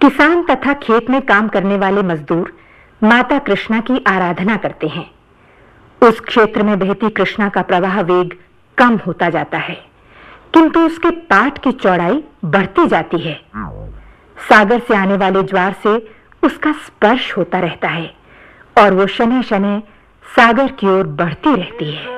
किसान तथा खेत में काम करने वाले मजदूर माता कृष्णा की आराधना करते हैं। उस क्षेत्र में बहती कृष्णा का प्रवाह वेग कम होता जाता है, किंतु उसके पाट की चौड़ाई बढ़ती जाती है। सागर से आने वाले ज्वार से उसका स्पर्श होता रहता है और वो शनै शनै सागर की ओर बढ़ती रहती है।